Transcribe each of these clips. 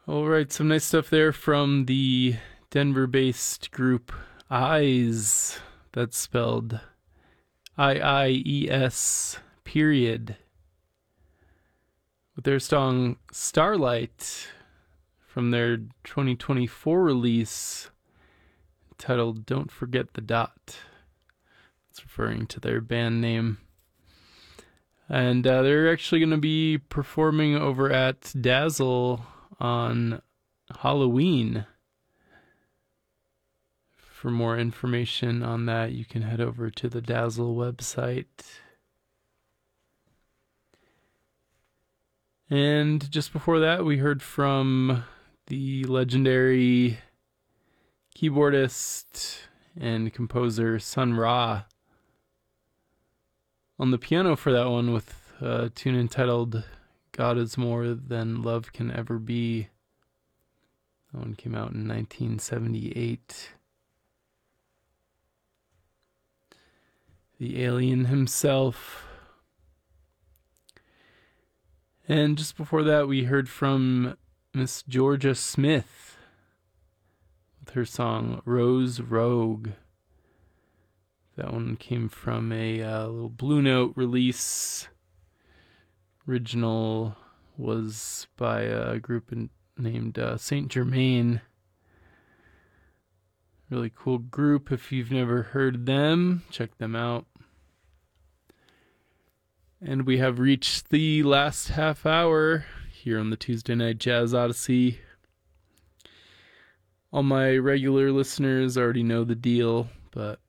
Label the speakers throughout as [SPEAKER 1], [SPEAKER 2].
[SPEAKER 1] All right, some nice stuff there from the Denver-based group Eyes. That's spelled IIES period. With their song Starlight from their 2024 release titled Don't Forget the Dot. It's referring to their band name. And they're actually going to be performing over at Dazzle on Halloween. For more information on that, you can head over to the Dazzle website. And just before that, we heard from the legendary keyboardist and composer Sun Ra on the piano for that one with a tune entitled God is More Than Love Can Ever Be. That one came out in 1978. The alien himself. And just before that, we heard from Miss Georgia Smith with her song Rose Rogue. That one came from a little Blue Note release. Original was by a group named Saint Germain. Really cool group. If you've never heard them, check them out. And we have reached the last half hour here on the Tuesday Night Jazz Odyssey. All my regular listeners already know the deal, but,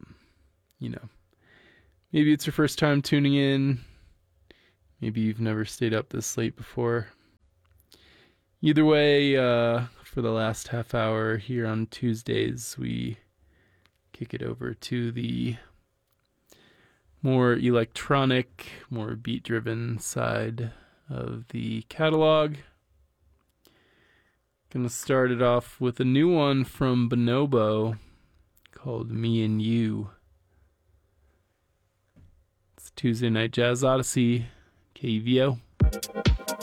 [SPEAKER 1] maybe it's your first time tuning in. Maybe you've never stayed up this late before. Either way, for the last half hour here on Tuesdays, we kick it over to the more electronic, more beat-driven side of the catalog. Gonna start it off with a new one from Bonobo called Me and You. It's Tuesday Night Jazz Odyssey, KVO.